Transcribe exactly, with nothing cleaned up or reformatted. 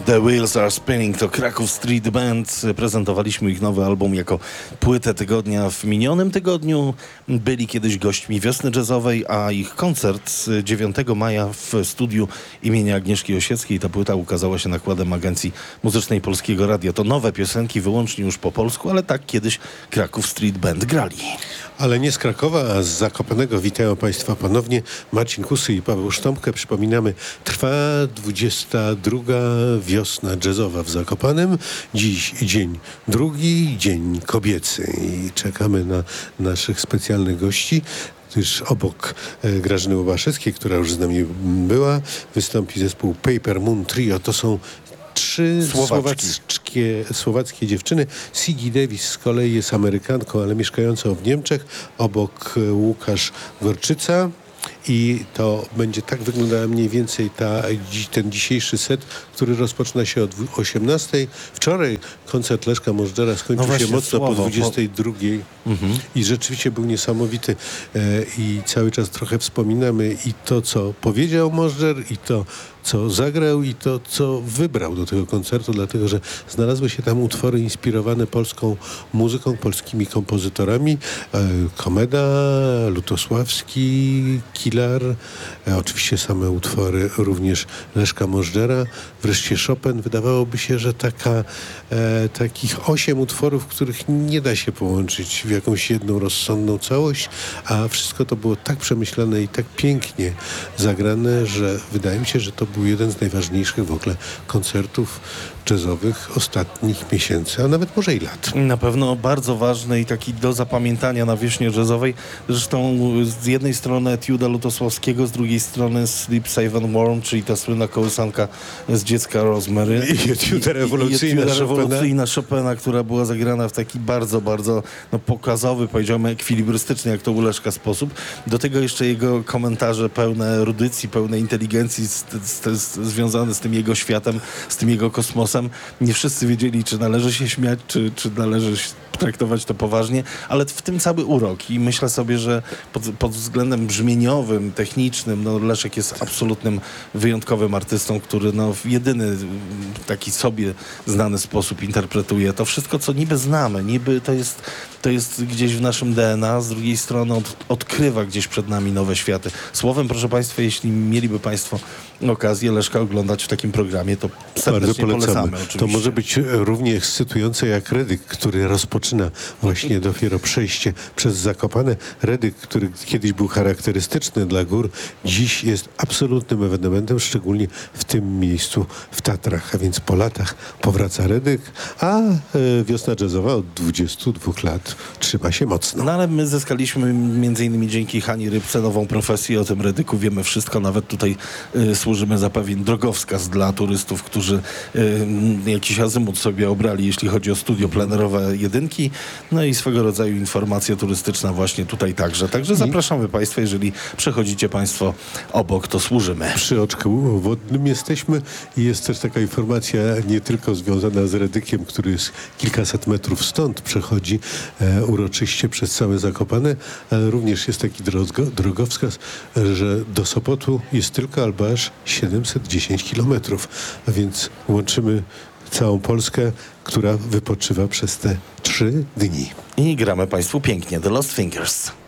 The Wheels Are Spinning to Kraków Street Band. Prezentowaliśmy ich nowy album jako płytę tygodnia w minionym tygodniu. Byli kiedyś gośćmi Wiosny Jazzowej, a ich koncert dziewiątego maja w studiu imienia Agnieszki Osieckiej. Ta płyta ukazała się nakładem Agencji Muzycznej Polskiego Radia. To nowe piosenki wyłącznie już po polsku, ale tak kiedyś Kraków Street Band grali. Ale nie z Krakowa, a z Zakopanego. Witają Państwa ponownie Marcin Kusy i Paweł Sztąpkę. Przypominamy, trwa dwudziesta druga wiosna jazzowa w Zakopanem. Dziś dzień drugi, dzień kobiecy. I czekamy na naszych specjalnych gości, gdyż obok e, Grażyny Łobaszewskiej, która już z nami była, wystąpi zespół Paper Moon Trio. To są trzy słowackie, słowackie dziewczyny. Siggy Davis z kolei jest Amerykanką, ale mieszkającą w Niemczech. Obok Łukasz Gorczyca. I to będzie tak wyglądała mniej więcej ta, ten dzisiejszy set, który rozpoczyna się o osiemnastej. Wczoraj koncert Leszka Możdżera skończył no się mocno słowo, po dwudziestej drugiej. Bo... Mhm. I rzeczywiście był niesamowity. E, I cały czas trochę wspominamy i to, co powiedział Możdżer, i to, co zagrał, i to, co wybrał do tego koncertu, dlatego, że znalazły się tam utwory inspirowane polską muzyką, polskimi kompozytorami. E, Komeda, Lutosławski, Kilar, e, oczywiście same utwory również Leszka Możdżera, wreszcie Chopin. Wydawałoby się, że taka, e, takich osiem utworów, których nie da się połączyć w jakąś jedną rozsądną całość, a wszystko to było tak przemyślane i tak pięknie zagrane, że wydaje mi się, że to był jeden z najważniejszych w ogóle koncertów jazzowych ostatnich miesięcy, a nawet może i lat. Na pewno bardzo ważny i taki do zapamiętania na wierzchni jazzowej. Zresztą z jednej strony etiuda Lutosławskiego, z drugiej strony Sleep, Save and Warm, czyli ta słynna kołysanka z Dziecka Rosemary. I etiuda rewolucyjna, I etiuda rewolucyjna Chopina. Chopina, która była zagrana w taki bardzo, bardzo no, pokazowy, powiedziałbym ekwilibrystyczny, jak to u Leszka sposób. Do tego jeszcze jego komentarze pełne erudycji, pełne inteligencji z, z, z, związane z tym jego światem, z tym jego kosmosem. Nie wszyscy wiedzieli, czy należy się śmiać, czy, czy należy traktować to poważnie, ale w tym cały urok i myślę sobie, że pod, pod względem brzmieniowym, technicznym, no Leszek jest absolutnym wyjątkowym artystą, który no w jedyny taki sobie znany sposób interpretuje to wszystko, co niby znamy, niby to jest, to jest gdzieś w naszym D N A, z drugiej strony od, odkrywa gdzieś przed nami nowe światy. Słowem, proszę Państwa, jeśli mieliby Państwo okazję Leszka oglądać w takim programie, to serdecznie polecamy. Oczywiście. To może być równie ekscytujące jak Redyk, który rozpoczyna właśnie dopiero przejście przez Zakopane. Redyk, który kiedyś był charakterystyczny dla gór, dziś jest absolutnym ewenementem, szczególnie w tym miejscu w Tatrach, a więc po latach powraca Redyk, a e, wiosna jazzowa od dwudziestu dwóch lat trzyma się mocno. No ale my zyskaliśmy między innymi dzięki Hani Rybce nową profesję, o tym Redyku wiemy wszystko, nawet tutaj y, służymy za pewien drogowskaz dla turystów, którzy y, jakiś azymut sobie obrali, jeśli chodzi o studio plenerowe jedynki, no i swego rodzaju informacja turystyczna właśnie tutaj także. Także zapraszamy Państwa, jeżeli przechodzicie Państwo obok, to służymy. Przy oczku wodnym jesteśmy i jest też taka informacja nie tylko związana z Redykiem, który jest kilkaset metrów stąd, przechodzi e, uroczyście przez całe Zakopane, ale również jest taki drogo, drogowskaz, że do Sopotu jest tylko albo aż siedemset dziesięć kilometrów, a więc łączymy całą Polskę, która wypoczywa przez te trzy dni. I gramy Państwu pięknie The Lost Fingers.